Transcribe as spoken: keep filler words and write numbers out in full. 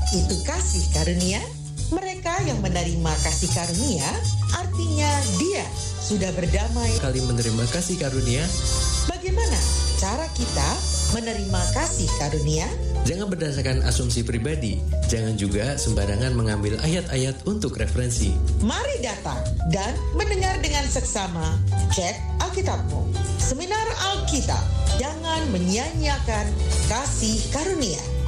itu kasih karunia? Mereka yang menerima kasih karunia, artinya dia sudah berdamai. Kali menerima kasih karunia, bagaimana cara kita menerima kasih karunia? Jangan berdasarkan asumsi pribadi. Jangan juga sembarangan mengambil ayat-ayat untuk referensi. Mari datang dan mendengar dengan seksama. Cek Alkitabmu. Seminar Alkitab. Jangan menyia-nyiakan kasih karunia.